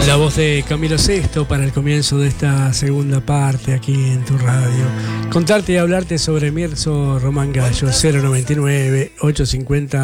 La voz de Camilo Sesto para el comienzo de esta segunda parte aquí en tu radio. Contarte y hablarte sobre Mierzo Román Gallo, 099 850